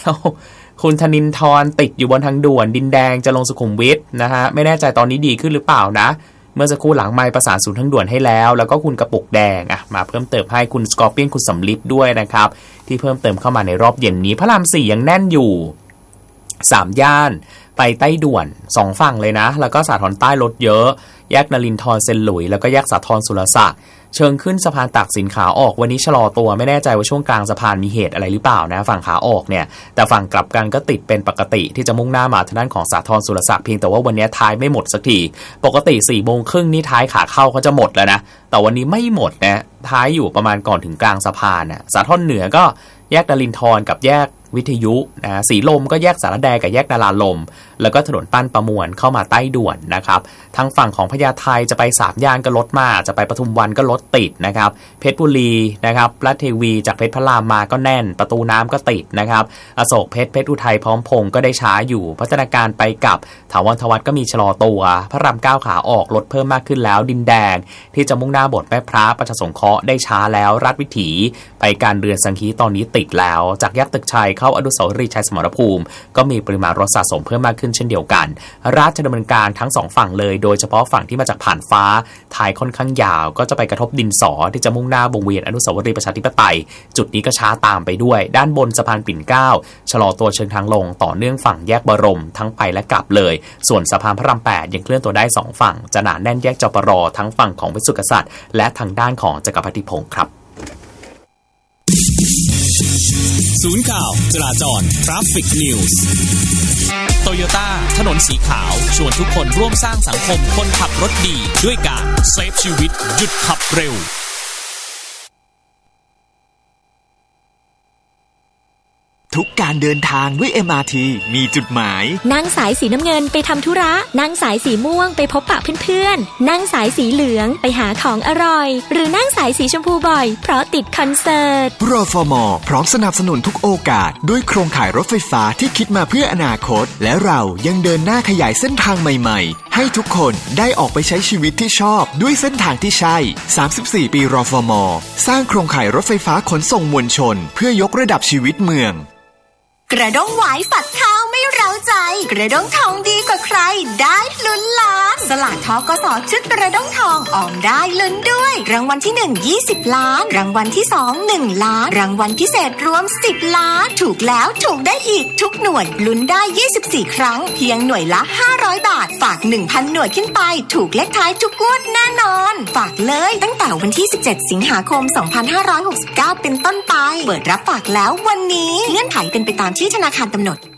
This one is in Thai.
แล้วคุณธนินทร์ติดอยู่บนทางด่วนดินแดงจะลงสุขุมวิทนะฮะไม่แน่ใจตอนนี้ดีขึ้นหรือเปล่านะเมื่อสักครู่หลังไมค์ประสานศูนย์ทางด่วนให้แล้วก็คุณกระปุกแดงมาเพิ่มเติมให้คุณสกอร์เปียนคุณสำลิดด้วยนะครับที่เพิ่มเติมเข้ามาในรอบเย็นนี้พระราม4ยังแน่นอยู่3ย่านไปใต้ด่วน2ฝั่งเลยนะแล้วก็สาทรใต้รถเยอะแยกนรินทร์เซนหลุยแล้วก็แยกสาทรสุรศักดิ์เชิงขึ้นสะพานตากสินขาออกวันนี้ชะลอตัวไม่แน่ใจว่าช่วงกลางสะพานมีเหตุอะไรหรือเปล่านะฝั่งขาออกเนี่ยแต่ฝั่งกลับกันก็ติดเป็นปกติที่จะมุ่งหน้ามาทางด้านของสาทรสุรศักดิ์เพียงแต่ว่าวันนี้ท้ายไม่หมดสักทีปกติ 4:30 นนี่ท้ายขาเข้าเขาจะหมดแล้วนะแต่วันนี้ไม่หมดนะท้ายอยู่ประมาณก่อนถึงกลางสะพานสาทรเหนือก็แยกนรินทร์กับแยกวิทยุนะสีลมก็แยกสารแดงกับแยกนาราลมแล้วก็ถนนปั้นประมวลเข้ามาใต้ด่วนนะครับทางฝั่งของพญาไทจะไป3ย่านก็รถมาจะไปปทุมวันก็รถติดนะครับเพชรบุรีนะครับลาดเทวีจากเพชรพระรามมาก็แน่นประตูน้ำก็ติดนะครับอโศกเพชรอุทัยพร้อมพงษ์ก็ได้ช้าอยู่พัฒนาการไปกับถาวรทวัฒน์ก็มีชะลอตัวพระราม9ขาออกรถเพิ่มมากขึ้นแล้วดินแดงที่จะมุ่งหน้าโบสถ์แม่พระประชาสงเคราะห์ได้ช้าแล้วราชวิถีไปการเรือนสังคีตอนนี้ติดแล้วจากแยกตึกชัยเข้าอนุสาวรีย์ชัยสมรภูมิก็มีปริมาณรถสะสมเพิ่มมากขึ้นเช่นเดียวกันราชดำเนินการทั้ง2ฝั่งเลยโดยเฉพาะฝั่งที่มาจากผ่านฟ้าท้ายค่อนข้างยาวก็จะไปกระทบดินสอที่จะมุ่งหน้าวงเวียนอนุสาวรีย์ประชาธิปไตยจุดนี้ก็ช้าตามไปด้วยด้านบนสะพานปิ่นเกล้าชะลอตัวเชิงทางลงต่อเนื่องฝั่งแยกบรมทั้งไปและกลับเลยส่วนสะพานพระราม8ยังเคลื่อนตัวได้2ฝั่งจะหนาแน่นแยกจปรทั้งฝั่งของวิสุทธิกษัตริย์และทางด้านของจักรพรรดิพงศ์ครับศูนย์ข่าวจราจร Traffic News โตโยต้าถนนสีขาวชวนทุกคนร่วมสร้างสังคมคนขับรถดีด้วยการเซฟชีวิตหยุดขับเร็วทุกการเดินทางด้วย MRT มีจุดหมายนั่งสายสีน้ำเงินไปทำธุระนั่งสายสีม่วงไปพบปะเพื่อนๆนั่งสายสีเหลืองไปหาของอร่อยหรือนั่งสายสีชมพูบ่อยเพราะติดคอนเสิร์ตรฟม.พร้อมสนับสนุนทุกโอกาสด้วยโครงข่ายรถไฟฟ้าที่คิดมาเพื่ออนาคตและเรายังเดินหน้าขยายเส้นทางใหม่ๆให้ทุกคนได้ออกไปใช้ชีวิตที่ชอบด้วยเส้นทางที่ใช่34 ปีรฟม.สร้างโครงข่ายรถไฟฟ้าขนส่งมวลชนเพื่อยกระดับชีวิตเมืองกระด้งหวายฝัดข้าวไม่เร้าใจกระด้งทองดีกว่าใครได้ลุ้นล้านสลากทกส.ชุดกระด้งทองออมได้ลุ้นด้วยรางวัลที่1 20 ล้านรางวัลที่2 1 ล้านรางวัลพิเศษรวม10 ล้านถูกแล้วถูกได้อีกทุกหน่วยลุ้นได้24ครั้งเพียงหน่วยละ500 บาทฝาก 1,000 หน่วยขึ้นไปถูกเลขท้ายทุกงวดแน่นอนฝากเลยตั้งแต่วันที่17สิงหาคม2569เป็นต้นไปเปิดรับฝากแล้ววันนี้เงื่อนไขเป็นไปตามที่ธนาคารกำหนด